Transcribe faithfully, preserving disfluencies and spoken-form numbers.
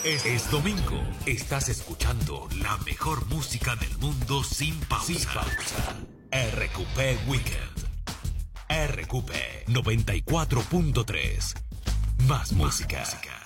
Es, es domingo. Estás escuchando la mejor música del mundo sin pausa. Sin pausa. R Q P Weekend. R Q P noventa y cuatro punto tres. Más música. Más música.